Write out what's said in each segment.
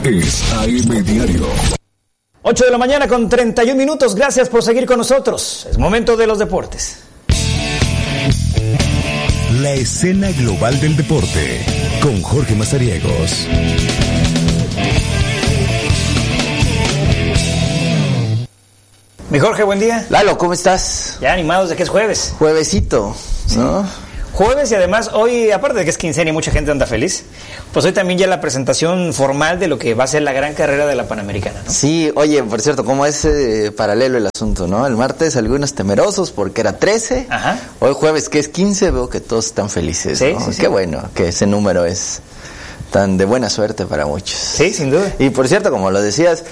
es AM Diario. 8 de la mañana con 31 minutos. Gracias por seguir con nosotros. Es momento de los deportes. La escena global del deporte con Jorge Mazariegos. Mi Jorge, buen día. Lalo, ¿cómo estás? Ya animados de que es jueves. Juevesito, ¿no? Jueves, y además hoy, aparte de que es quincena y mucha gente anda feliz, pues hoy también ya la presentación formal de lo que va a ser la gran carrera de la Panamericana, ¿no? Sí, oye, por cierto, ¿cómo es paralelo el asunto, no? El martes algunos temerosos porque era 13, Ajá. Hoy jueves que es 15, veo que todos están felices, sí, ¿no? Sí, Qué bueno que ese número es tan de buena suerte para muchos. Sí, sin duda. Y por cierto, como lo decías,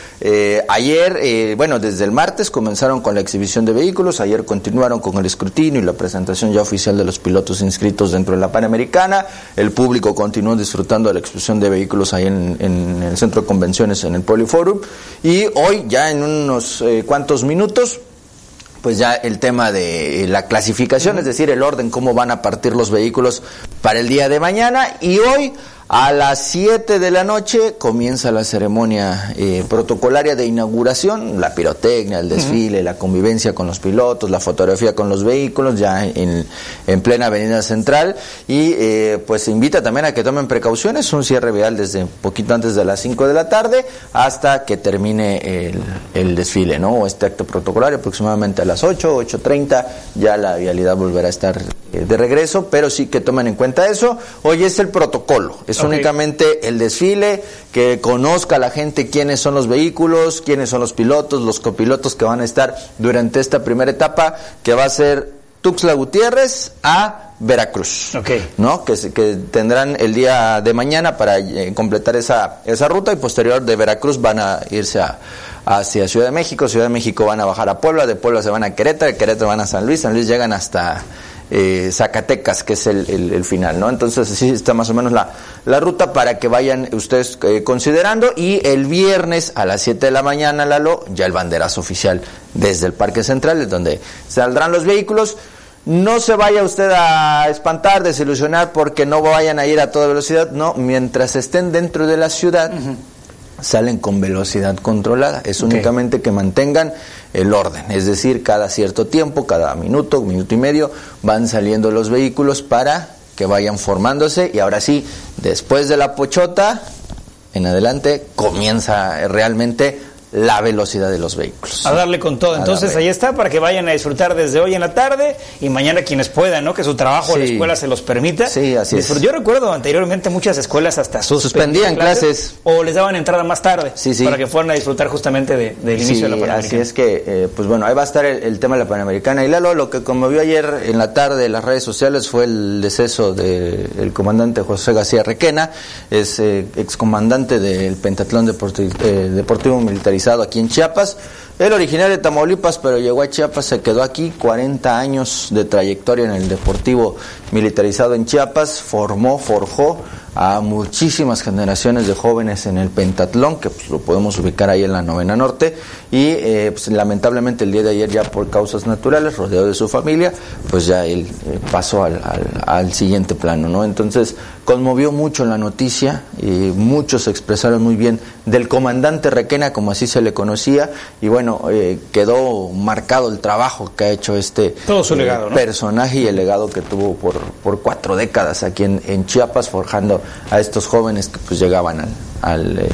ayer, desde el martes comenzaron con la exhibición de vehículos, ayer continuaron con el escrutinio y la presentación ya oficial de los pilotos inscritos dentro de la Panamericana. El público continuó disfrutando de la exposición de vehículos ahí en el centro de convenciones, en el Poliforum. Y hoy, ya en unos cuantos minutos, pues ya el tema de la clasificación, es decir, el orden, cómo van a partir los vehículos para el día de mañana. Y hoy, a las 7 de la noche, comienza la ceremonia protocolaria de inauguración, la pirotecnia, el desfile, la convivencia con los pilotos, la fotografía con los vehículos, ya en plena avenida central. Y pues se invita también a que tomen precauciones, un cierre vial desde un poquito antes de las 5 de la tarde hasta que termine el desfile, ¿no? O este acto protocolario, aproximadamente a las 8:30, ya la vialidad volverá a estar de regreso, pero sí que tomen en cuenta eso. Hoy es el protocolo, es únicamente el desfile, que conozca la gente quiénes son los vehículos, quiénes son los pilotos, los copilotos que van a estar durante esta primera etapa, que va a ser Tuxtla Gutiérrez a Veracruz, ¿no? Que tendrán el día de mañana para completar esa ruta, y posterior de Veracruz van a irse hacia Ciudad de México van a bajar a Puebla, de Puebla se van a Querétaro, de Querétaro van a San Luis llegan hasta Zacatecas, que es el final, ¿no? Entonces así está más o menos la ruta para que vayan ustedes considerando. Y el viernes a las 7 de la mañana, Lalo, ya el banderazo oficial desde el Parque Central, es donde saldrán los vehículos. No se vaya usted a espantar, desilusionar, porque no vayan a ir a toda velocidad, no, mientras estén dentro de la ciudad, salen con velocidad controlada, es únicamente que mantengan el orden, es decir, cada cierto tiempo, cada minuto y medio, van saliendo los vehículos para que vayan formándose. Y ahora sí, después de la pochota en adelante, comienza realmente la velocidad de los vehículos. A darle con todo. Entonces ahí está, para que vayan a disfrutar desde hoy en la tarde y mañana quienes puedan, ¿no? Que su trabajo en la escuela se los permita. Sí, así es. Yo recuerdo anteriormente muchas escuelas hasta suspendían clases o les daban entrada más tarde, para que fueran a disfrutar justamente del inicio de la Panamericana. Así es que, ahí va a estar el tema de la Panamericana. Y Lalo, lo que conmovió ayer en la tarde en las redes sociales fue el deceso del comandante José García Requena, es excomandante del Pentatlón Deportivo Militarizado aquí en Chiapas. Él originario de Tamaulipas, pero llegó a Chiapas, se quedó aquí, 40 años de trayectoria en el Deportivo Militarizado en Chiapas, forjó a muchísimas generaciones de jóvenes en el pentatlón, que pues lo podemos ubicar ahí en la Novena Norte, y lamentablemente el día de ayer, ya por causas naturales, rodeado de su familia, pues ya él pasó al siguiente plano, ¿no? Entonces conmovió mucho la noticia, y muchos se expresaron muy bien del comandante Requena, como así se le conocía, y bueno, quedó marcado el trabajo que ha hecho todo su legado, ¿no? Personaje, y el legado que tuvo por 4 décadas aquí en Chiapas, forjando a estos jóvenes que pues llegaban a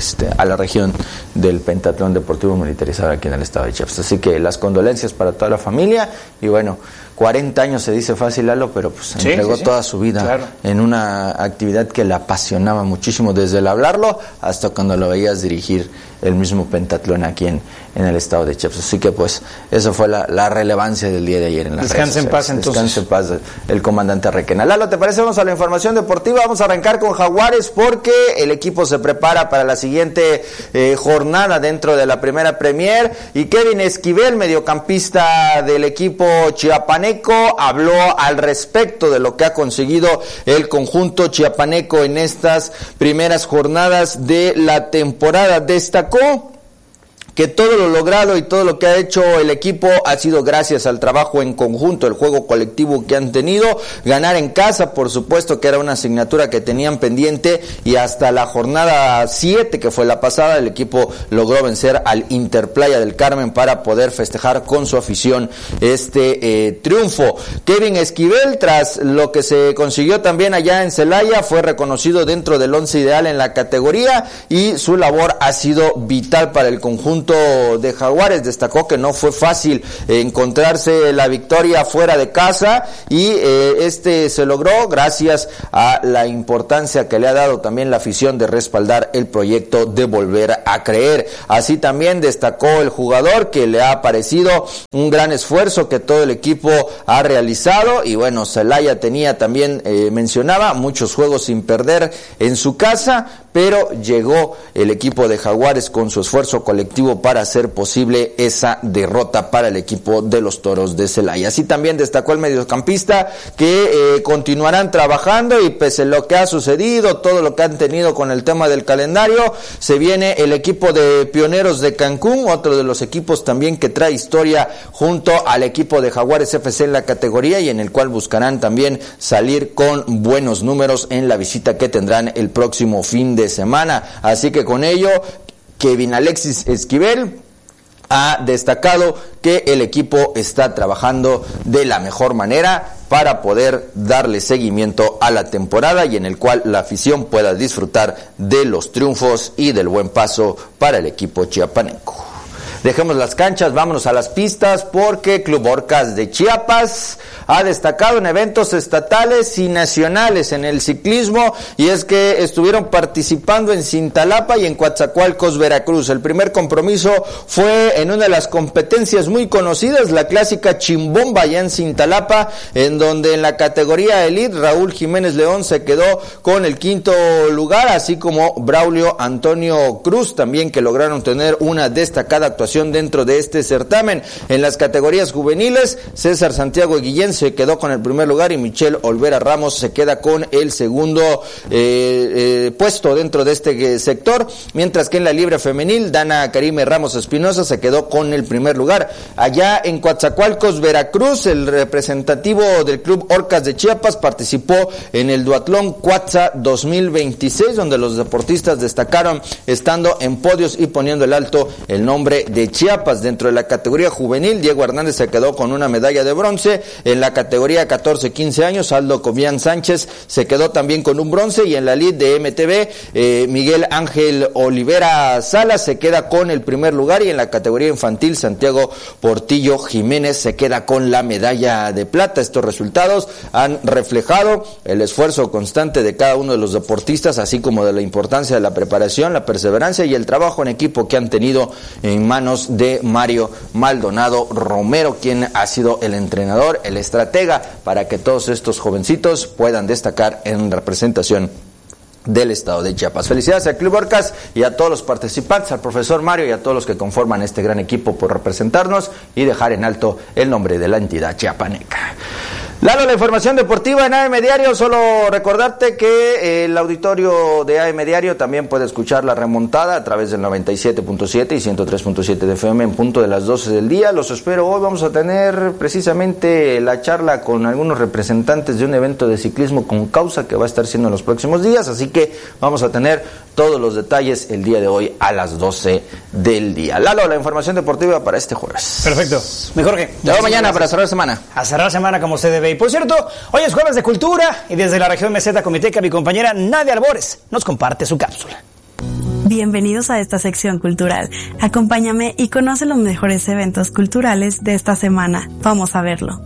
la región del Pentatlón Deportivo Militarizado aquí en el estado de Chiapas. Así que las condolencias para toda la familia. Y bueno, 40 años se dice fácil, Lalo, pero pues entregó toda su vida en una actividad que le apasionaba muchísimo, desde el hablarlo hasta cuando lo veías dirigir el mismo pentatlón aquí en el estado de Chiapas. Así que pues eso fue la relevancia del día de ayer en las redes sociales. Descanse en paz, entonces. Descanse en paz el comandante Requena. Lalo, ¿te parece? Vamos a la información deportiva. Vamos a arrancar con Jaguares, porque el equipo se prepara para la siguiente jornada dentro de la Primera Premier, y Kevin Esquivel, mediocampista del equipo chiapaneco, habló al respecto de lo que ha conseguido el conjunto chiapaneco en estas primeras jornadas de la temporada. Destacó que todo lo logrado y todo lo que ha hecho el equipo ha sido gracias al trabajo en conjunto, el juego colectivo que han tenido, ganar en casa, por supuesto que era una asignatura que tenían pendiente, y hasta la jornada 7, que fue la pasada, el equipo logró vencer al Interplaya del Carmen para poder festejar con su afición este triunfo. Kevin Esquivel, tras lo que se consiguió también allá en Celaya, fue reconocido dentro del 11 ideal en la categoría y su labor ha sido vital para el conjunto de Jaguares. Destacó que no fue fácil encontrarse la victoria fuera de casa y se logró gracias a la importancia que le ha dado también la afición de respaldar el proyecto de volver a creer. Así también destacó el jugador que le ha parecido un gran esfuerzo que todo el equipo ha realizado, y bueno, Celaya tenía también, mencionaba, muchos juegos sin perder en su casa, pero llegó el equipo de Jaguares con su esfuerzo colectivo para hacer posible esa derrota para el equipo de los Toros de Celaya. Así también destacó el mediocampista que continuarán trabajando, y pese a lo que ha sucedido, todo lo que han tenido con el tema del calendario, se viene el equipo de Pioneros de Cancún, otro de los equipos también que trae historia junto al equipo de Jaguares FC en la categoría, y en el cual buscarán también salir con buenos números en la visita que tendrán el próximo fin de semana. Así que con ello, Kevin Alexis Esquivel ha destacado que el equipo está trabajando de la mejor manera para poder darle seguimiento a la temporada, y en el cual la afición pueda disfrutar de los triunfos y del buen paso para el equipo chiapaneco. Dejemos las canchas, vámonos a las pistas, porque Club Orcas de Chiapas ha destacado en eventos estatales y nacionales en el ciclismo, y es que estuvieron participando en Cintalapa y en Coatzacoalcos, Veracruz. El primer compromiso fue en una de las competencias muy conocidas, la clásica Chimbomba, allá en Cintalapa, en donde en la categoría Elite Raúl Jiménez León se quedó con el 5º lugar, así como Braulio Antonio Cruz también, que lograron tener una destacada actuación dentro de este certamen. En las categorías juveniles, César Santiago Guillén se quedó con el primer lugar y Michelle Olvera Ramos se queda con el segundo puesto dentro de este sector, mientras que en la libre femenil, Dana Karime Ramos Espinosa se quedó con el primer lugar. Allá en Coatzacoalcos, Veracruz, el representativo del Club Orcas de Chiapas participó en el Duatlón Cuatza 2026, donde los deportistas destacaron estando en podios y poniendo el alto el nombre de Chiapas. Dentro de la categoría juvenil, Diego Hernández se quedó con una medalla de bronce. En la categoría 14-15 años, Aldo Cobian Sánchez se quedó también con un bronce, y en la lead de MTV, Miguel Ángel Olivera Salas se queda con el primer lugar, y en la categoría infantil, Santiago Portillo Jiménez se queda con la medalla de plata. Estos resultados han reflejado el esfuerzo constante de cada uno de los deportistas, así como de la importancia de la preparación, la perseverancia y el trabajo en equipo que han tenido en manos de Mario Maldonado Romero, quien ha sido el entrenador, el estratega, para que todos estos jovencitos puedan destacar en representación del estado de Chiapas. Felicidades al Club Orcas y a todos los participantes, al profesor Mario y a todos los que conforman este gran equipo por representarnos y dejar en alto el nombre de la entidad chiapaneca. Lalo, la información deportiva en AM Diario. Solo recordarte que el auditorio de AM Diario también puede escuchar la remontada a través del 97.7 y 103.7 de FM en punto de las 12 del día. Los espero hoy. Vamos a tener precisamente la charla con algunos representantes de un evento de ciclismo con causa que va a estar siendo en los próximos días, así que vamos a tener todos los detalles el día de hoy a las 12 del día. Lalo, la información deportiva para este jueves. Perfecto. Mi Jorge. Te veo mañana para cerrar semana. A cerrar semana como se debe. Y por cierto, hoy es jueves de cultura y desde la región meseta comiteca mi compañera Nadia Albores nos comparte su cápsula. Bienvenidos a esta sección cultural. Acompáñame y conoce los mejores eventos culturales de esta semana. Vamos a verlo.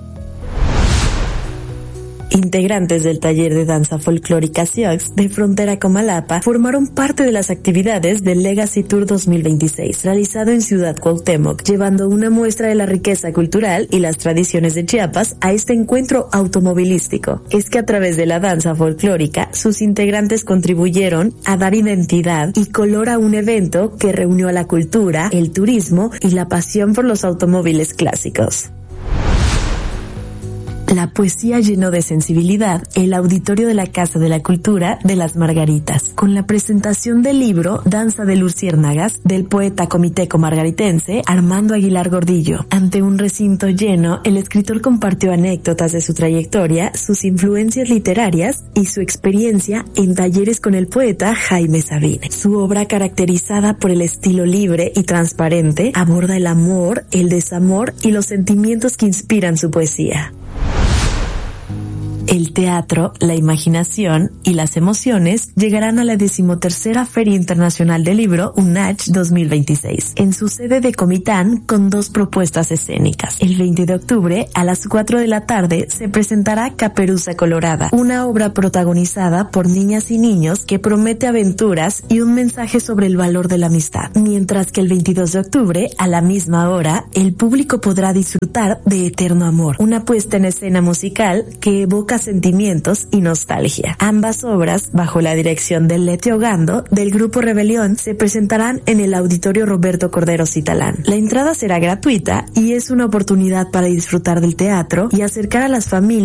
Integrantes del taller de danza folclórica Sioux de Frontera Comalapa formaron parte de las actividades del Legacy Tour 2026, realizado en Ciudad Cuauhtémoc, llevando una muestra de la riqueza cultural y las tradiciones de Chiapas a este encuentro automovilístico. Es que a través de la danza folclórica, sus integrantes contribuyeron a dar identidad y color a un evento que reunió a la cultura, el turismo y la pasión por los automóviles clásicos. La poesía llenó de sensibilidad el auditorio de la Casa de la Cultura de las Margaritas, con la presentación del libro Danza de Luciérnagas del poeta comiteco margaritense Armando Aguilar Gordillo. Ante un recinto lleno, el escritor compartió anécdotas de su trayectoria, sus influencias literarias y su experiencia en talleres con el poeta Jaime Sabines. Su obra, caracterizada por el estilo libre y transparente, aborda el amor, el desamor y los sentimientos que inspiran su poesía. El teatro, la imaginación y las emociones llegarán a la 13ª Feria Internacional del Libro UNACH 2026, en su sede de Comitán, con 2 propuestas escénicas. El 20 de octubre, a las 4 de la tarde, se presentará Caperuza Colorada, una obra protagonizada por niñas y niños que promete aventuras y un mensaje sobre el valor de la amistad. Mientras que el 22 de octubre, a la misma hora, el público podrá disfrutar de Eterno Amor, una puesta en escena musical que evoca sentimientos y nostalgia. Ambas obras, bajo la dirección de Lete Ogando, del Grupo Rebelión, se presentarán en el Auditorio Roberto Cordero Citalán. La entrada será gratuita y es una oportunidad para disfrutar del teatro y acercar a las familias